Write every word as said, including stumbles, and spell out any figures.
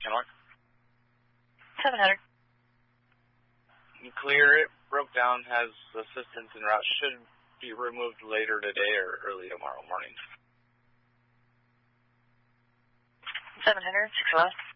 Kenlock. seven hundred. Clear it. Broke down. Has assistance en route. Should be removed later today or early tomorrow morning. seven hundred, six one.